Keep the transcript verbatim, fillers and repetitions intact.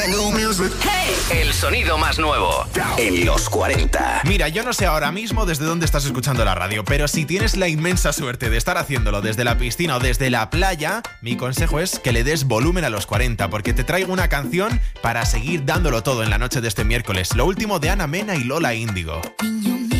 El sonido más nuevo en los cuarenta. Mira, yo no sé ahora mismo desde dónde estás escuchando la radio, pero si tienes la inmensa suerte de estar haciéndolo desde la piscina o desde la playa, mi consejo es que le des volumen a los cuarenta, porque te traigo una canción para seguir dándolo todo en la noche de este miércoles. Lo último de Ana Mena y Lola Índigo.